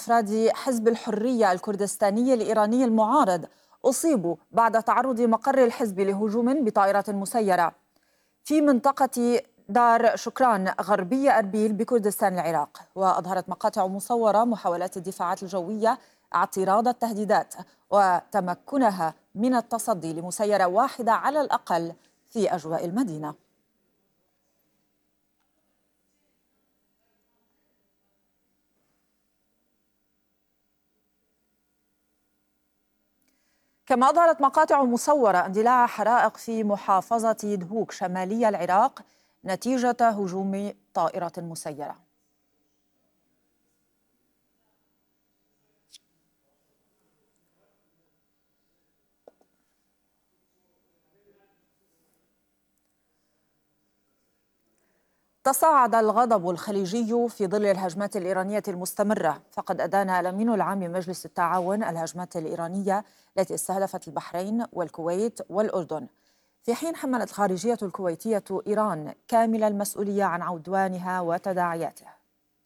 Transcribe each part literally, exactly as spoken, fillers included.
أفراد حزب الحرية الكردستاني الإيراني المعارض أصيبوا بعد تعرض مقر الحزب لهجوم بطائرة مسيرة في منطقة دار شكران غربي أربيل بكردستان العراق. وأظهرت مقاطع مصورة محاولات الدفاعات الجوية اعتراض التهديدات وتمكنها من التصدي لمسيرة واحدة على الأقل في أجواء المدينة. كما أظهرت مقاطع مصورة اندلاع حرائق في محافظة دهوك شمالي العراق نتيجة هجوم طائرة مسيرة. تصاعد الغضب الخليجي في ظل الهجمات الإيرانية المستمرة، فقد أدان الأمين العام مجلس التعاون الهجمات الإيرانية التي استهدفت البحرين والكويت والأردن، في حين حملت الخارجية الكويتية إيران كامل المسؤولية عن عدوانها وتداعياته.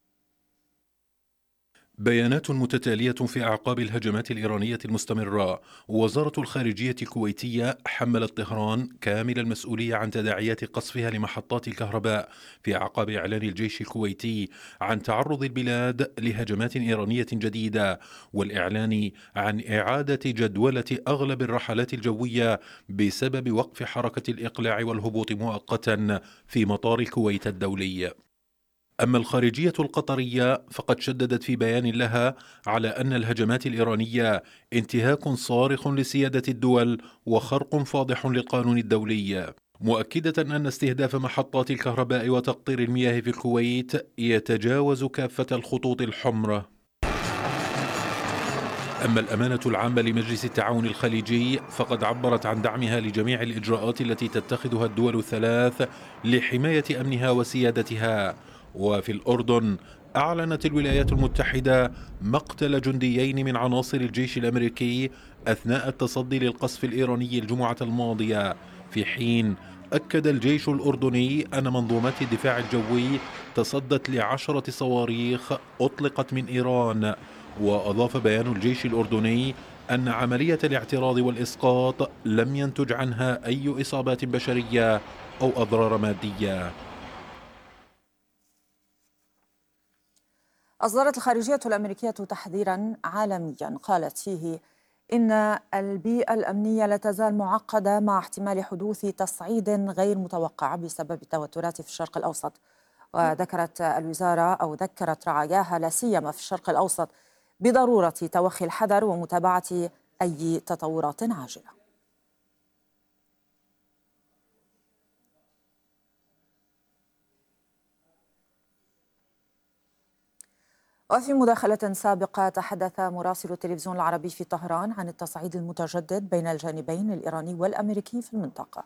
بيانات متتالية في أعقاب الهجمات الإيرانية المستمرة. وزارة الخارجية الكويتية حملت طهران كامل المسؤولية عن تداعيات قصفها لمحطات الكهرباء في أعقاب إعلان الجيش الكويتي عن تعرض البلاد لهجمات إيرانية جديدة، والإعلان عن إعادة جدولة أغلب الرحلات الجوية بسبب وقف حركة الإقلاع والهبوط مؤقتا في مطار الكويت الدولي. أما الخارجية القطرية فقد شددت في بيان لها على أن الهجمات الإيرانية انتهاك صارخ لسيادة الدول وخرق فاضح للقانون الدولي، مؤكدة أن استهداف محطات الكهرباء وتقطير المياه في الكويت يتجاوز كافة الخطوط الحمراء. أما الأمانة العامة لمجلس التعاون الخليجي فقد عبرت عن دعمها لجميع الإجراءات التي تتخذها الدول الثلاث لحماية أمنها وسيادتها. وفي الأردن أعلنت الولايات المتحدة مقتل جنديين من عناصر الجيش الأمريكي أثناء التصدي للقصف الإيراني الجمعة الماضية، في حين أكد الجيش الأردني أن منظومات الدفاع الجوي تصدت لعشرة صواريخ أطلقت من إيران. وأضاف بيان الجيش الأردني أن عملية الاعتراض والإسقاط لم ينتج عنها أي إصابات بشرية أو أضرار مادية. أصدرت الخارجية الأمريكية تحذيرا عالميا قالت فيه إن البيئة الأمنية لا تزال معقدة مع احتمال حدوث تصعيد غير متوقع بسبب التوترات في الشرق الأوسط. وذكرت الوزارة أو ذكرت رعاياها لا سيما في الشرق الأوسط بضرورة توخي الحذر ومتابعة أي تطورات عاجلة. وفي مداخلة سابقة تحدث مراسل التلفزيون العربي في طهران عن التصعيد المتجدد بين الجانبين الإيراني والأمريكي في المنطقة.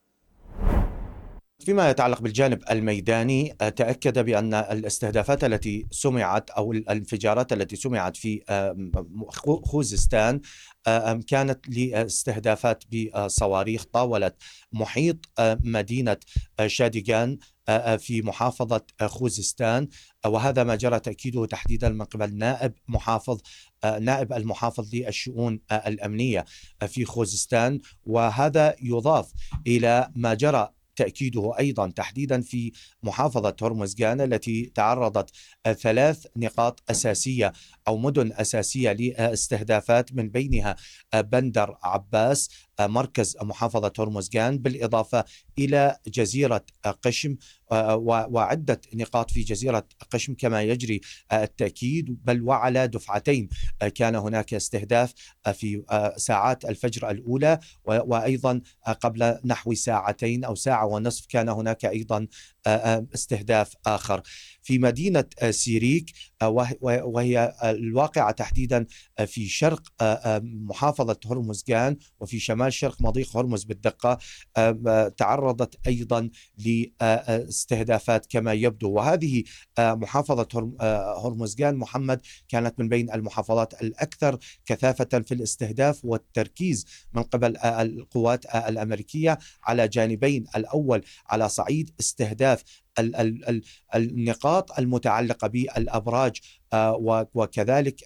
فيما يتعلق بالجانب الميداني، تأكد بأن الاستهدافات التي سمعت أو الانفجارات التي سمعت في خوزستان كانت لاستهدافات بصواريخ طاولت محيط مدينة شاديغان في محافظة خوزستان، وهذا ما جرى تأكيده تحديدا من قبل نائب محافظ نائب المحافظ للشؤون الأمنية في خوزستان. وهذا يضاف إلى ما جرى تأكيده أيضا تحديدا في محافظة هرمزغان التي تعرضت ثلاث نقاط أساسية أو مدن أساسية لاستهدافات، من بينها بندر عباس مركز محافظة هرمزغان، بالإضافة إلى جزيرة قشم وعدة نقاط في جزيرة قشم كما يجري التأكيد، بل وعلى دفعتين كان هناك استهداف في ساعات الفجر الأولى، وأيضا قبل نحو ساعتين أو ساعة ونصف كان هناك أيضا استهداف آخر في مدينة سيريك، وهي الواقعة تحديدا في شرق محافظة هرمزغان وفي شمال شرق مضيق هرمز بالدقة، تعرضت أيضا لاستهدافات كما يبدو. وهذه محافظة هرمزغان محمد كانت من بين المحافظات الأكثر كثافة في الاستهداف والتركيز من قبل القوات الأمريكية على جانبين: الأول على صعيد استهداف النقاط المتعلقة بالأبراج وكذلك